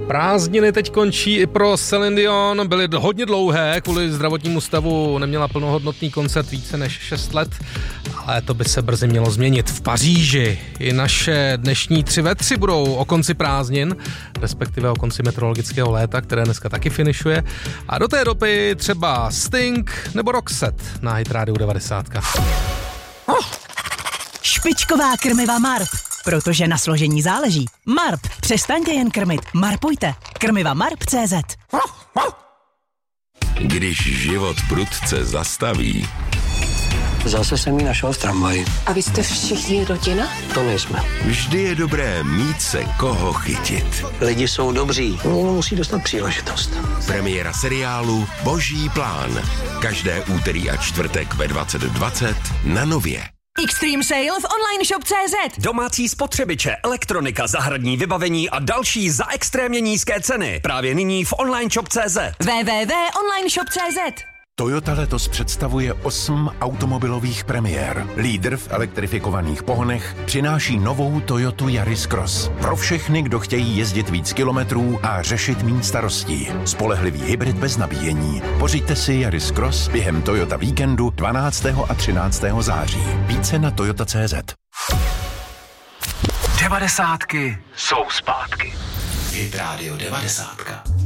Prázdniny teď končí i pro Celine Dion, byly hodně dlouhé, kvůli zdravotnímu stavu neměla plnohodnotný koncert více než 6 let, ale to by se brzy mělo změnit. V Paříži i naše dnešní 3 ve 3 budou o konci prázdnin, respektive o konci meteorologického léta, které dneska taky finišuje. A do té doby třeba Sting nebo Roxette na Hit Radio 90. Špičková krmiva Marp, protože na složení záleží. Marp, přestaňte jen krmit, marpujte. Krmiva Marp.cz. Když život prudce zastaví, Zase jsem ji našel v tramvaji. A vy jste všichni rodina? To nejsme. vždy je dobré mít se koho chytit. Lidi jsou dobří. Někdo musí dostat příležitost. Premiéra seriálu Boží plán. Každé úterý a čtvrtek ve 20:20 na Nově. Extreme sale v onlineshop.cz. Domácí spotřebiče, elektronika, zahradní vybavení a další za extrémně nízké ceny. Právě nyní v onlineshop.cz. www.onlineshop.cz. Toyota letos představuje 8 automobilových premiér. Lídr v elektrifikovaných pohonech přináší novou Toyotu Yaris Cross. Pro všechny, kdo chtějí jezdit víc kilometrů a řešit méně starostí. Spolehlivý hybrid bez nabíjení. Pořiďte si Yaris Cross během Toyota víkendu 12. a 13. září. Více na toyota.cz. 90 jsou zpátky. Hit Radio 90.